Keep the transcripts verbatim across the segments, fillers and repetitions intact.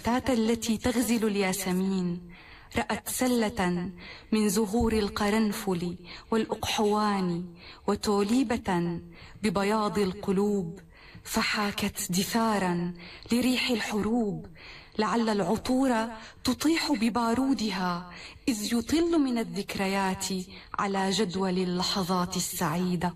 الفتاة التي تغزل الياسمين رأت سلة من زهور القرنفل والأقحوان وتوليبة ببياض القلوب، فحاكت دثارا لريح الحروب، لعل العطور تطيح ببارودها إذ يطل من الذكريات على جدول اللحظات السعيدة.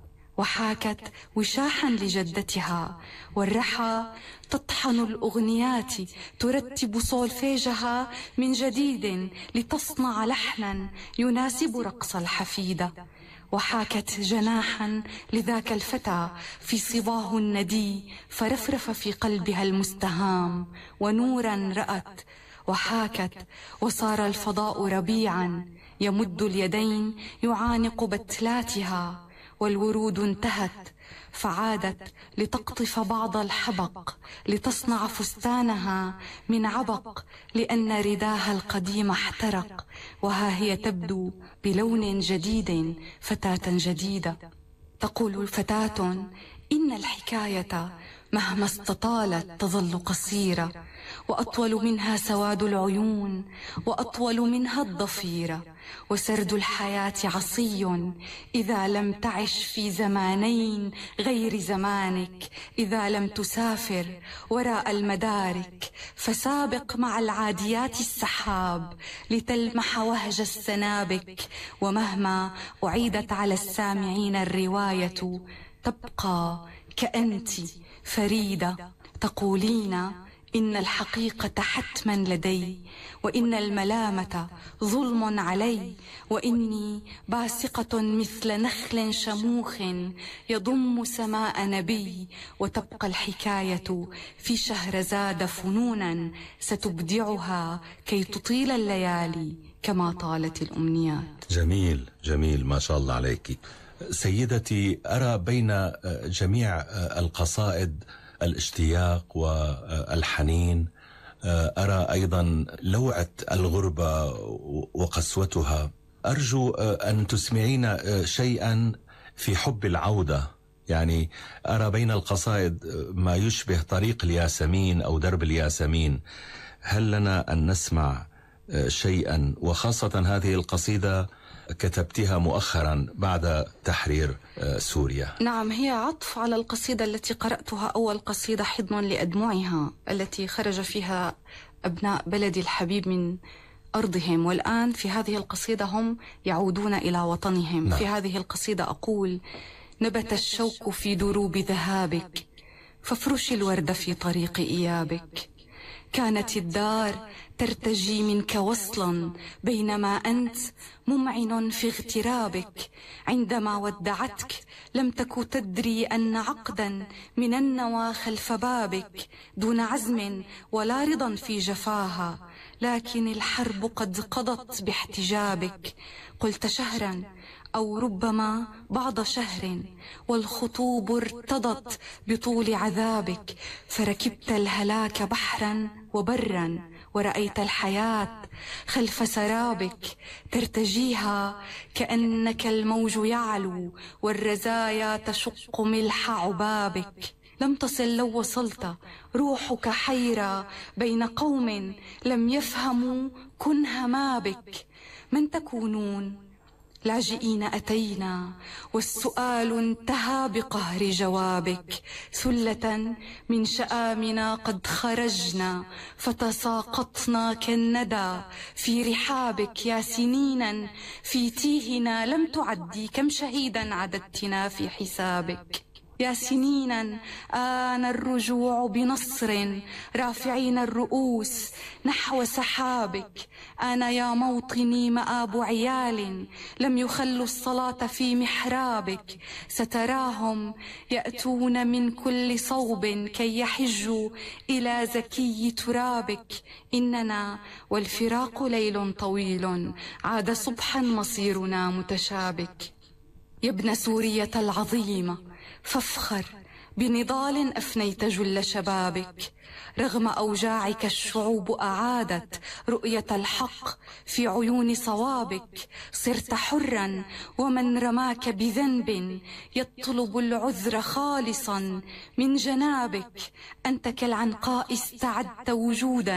وحاكت وشاحا لجدتها، والرحى تطحن الأغنيات ترتب صولفيجها من جديد لتصنع لحنا يناسب رقص الحفيدة. وحاكت جناحا لذاك الفتى في صباه الندي فرفرف في قلبها المستهام، ونورا رأت. وحاكت وصار الفضاء ربيعا يمد اليدين يعانق بتلاتها، والورود انتهت فعادت لتقطف بعض الحبق لتصنع فستانها من عبق، لأن رداها القديم احترق، وها هي تبدو بلون جديد فتاة جديدة. تقول فتاة إن الحكاية مهما استطالت تظل قصيرة، وأطول منها سواد العيون، وأطول منها الضفيرة، وسرد الحياة عصي إذا لم تعش في زمانين غير زمانك، إذا لم تسافر وراء المدارك، فسابق مع العاديات السحاب لتلمح وهج السنابك. ومهما أعيدت على السامعين الرواية تبقى كأنت فريدة، تقولين إن الحقيقة حتما لدي، وإن الملامة ظلم علي، وإني باسقة مثل نخل شموخ يضم سماء نبي. وتبقى الحكاية في شهرزاد فنونا ستبدعها كي تطيل الليالي كما طالت الأمنيات. جميل جميل، ما شاء الله عليك سيدتي. أرى بين جميع القصائد الاشتياق والحنين، أرى أيضا لوعة الغربة وقسوتها. أرجو أن تسمعين شيئا في حب العودة. يعني أرى بين القصائد ما يشبه طريق الياسمين أو درب الياسمين. هل لنا أن نسمع شيئا، وخاصة هذه القصيدة كتبتها مؤخرا بعد تحرير سوريا؟ نعم، هي عطف على القصيدة التي قرأتها أول قصيدة، حضن لأدمعها، التي خرج فيها أبناء بلدي الحبيب من أرضهم، والآن في هذه القصيدة هم يعودون إلى وطنهم. نعم. في هذه القصيدة أقول: نبت الشوك في دروب ذهابك، فافرش الورد في طريق إيابك. كانت الدار ترتجي منك وصلا، بينما أنت ممعن في اغترابك. عندما ودعتك لم تك تدري أن عقدا من النوى خلف بابك، دون عزم ولا رضا في جفاها، لكن الحرب قد قضت باحتجابك. قلت شهرا أو ربما بعض شهر، والخطوب ارتضت بطول عذابك. فركبت الهلاك بحرا وبرا، ورأيت الحياة خلف سرابك. ترتجيها كأنك الموج يعلو، والرزايا تشق ملح عبابك. لم تصل لو وصلت، روحك حيرة بين قوم لم يفهموا كنه ما بك. من تكونون؟ لاجئين أتينا، والسؤال انتهى بقهر جوابك. ثلة من شآمنا قد خرجنا، فتساقطنا كالندى في رحابك. يا سنينا في تيهنا لم تعدي، كم شهيدا عددتنا في حسابك. يا سنينا آن الرجوع بنصر، رافعين الرؤوس نحو سحابك. أنا يا موطني مآب عيال لم يخلوا الصلاة في محرابك. ستراهم يأتون من كل صوب كي يحجوا إلى زكي ترابك. إننا والفراق ليل طويل، عاد صبحا مصيرنا متشابك. يا ابن سورية العظيمة، فافخر بنضال أفنيت جل شبابك. رغم أوجاعك الشعوب أعادت رؤية الحق في عيون صوابك. صرت حرا، ومن رماك بذنب يطلب العذر خالصا من جنابك. أنت كالعنقاء استعدت وجودا